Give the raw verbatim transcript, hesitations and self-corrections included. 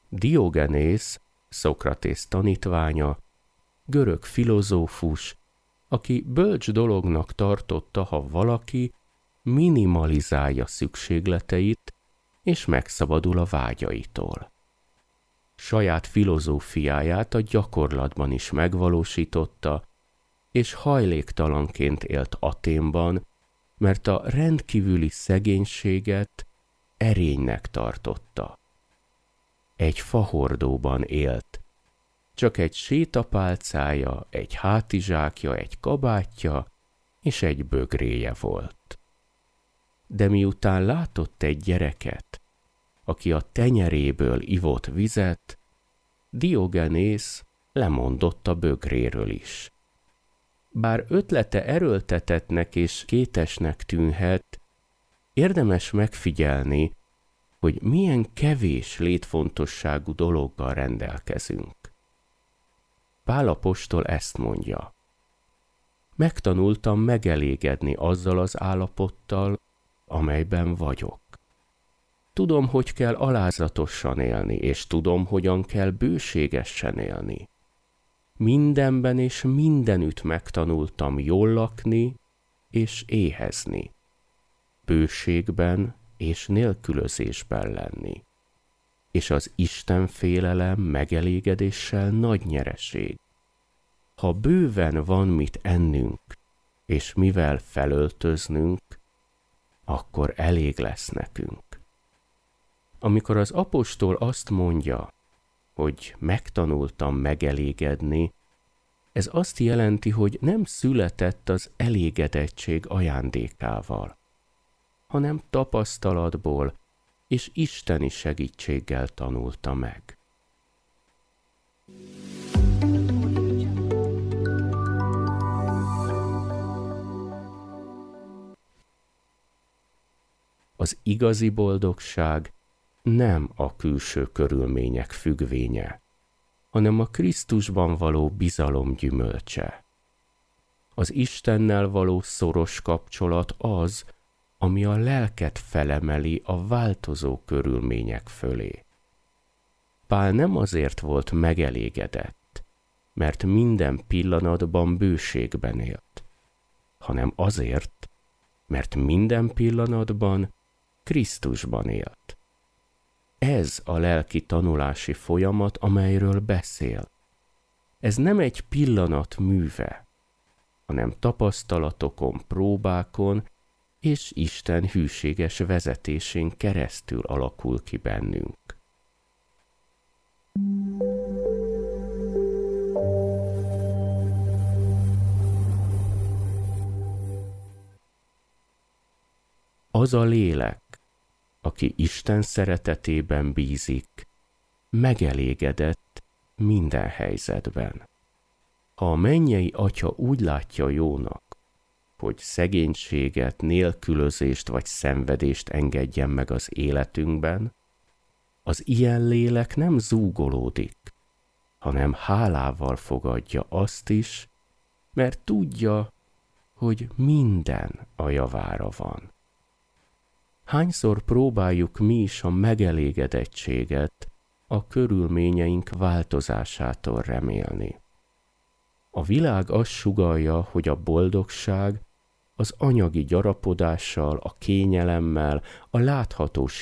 Diogenész, Szokratész tanítványa, görög filozófus, aki bölcs dolognak tartotta, ha valaki minimalizálja szükségleteit és megszabadul a vágyaitól. Saját filozófiáját a gyakorlatban is megvalósította, és hajléktalanként élt Athénban, mert a rendkívüli szegénységet erénynek tartotta. Egy fahordóban élt, csak egy sétapálcája, egy hátizsákja, egy kabátja és egy bögréje volt. De miután látott egy gyereket, aki a tenyeréből ivott vizet, Diogenész lemondott a bögréről is. Bár ötlete erőltetettnek és kétesnek tűnhet, érdemes megfigyelni, hogy milyen kevés létfontosságú dologgal rendelkezünk. Pál apostol ezt mondja: megtanultam megelégedni azzal az állapottal, amelyben vagyok. Tudom, hogy kell alázatosan élni, és tudom, hogyan kell bőségesen élni. Mindenben és mindenütt megtanultam jól lakni és éhezni, bőségben és nélkülözésben lenni, és az Isten-félelem megelégedéssel nagy nyereség. Ha bőven van mit ennünk, és mivel felöltöznünk, akkor elég lesz nekünk. Amikor az apostol azt mondja, hogy megtanultam megelégedni, ez azt jelenti, hogy nem született az elégedettség ajándékával, hanem tapasztalatból és isteni segítséggel tanulta meg. Az igazi boldogság nem a külső körülmények függvénye, hanem a Krisztusban való bizalom gyümölcse. Az Istennel való szoros kapcsolat az, ami a lelket felemeli a változó körülmények fölé. Pál nem azért volt megelégedett, mert minden pillanatban bőségben élt, hanem azért, mert minden pillanatban Krisztusban élt. Ez a lelki tanulási folyamat, amelyről beszél. Ez nem egy pillanat műve, hanem tapasztalatokon, próbákon és Isten hűséges vezetésén keresztül alakul ki bennünk. Az a lélek, aki Isten szeretetében bízik, megelégedett minden helyzetben. Ha a mennyei Atya úgy látja jónak, hogy szegénységet, nélkülözést vagy szenvedést engedjen meg az életünkben, az ilyen lélek nem zúgolódik, hanem hálával fogadja azt is, mert tudja, hogy minden a javára van. Hányszor próbáljuk mi is a megelégedettséget a körülményeink változásától remélni? A világ azt sugallja, hogy a boldogság az anyagi gyarapodással, a kényelemmel, a látható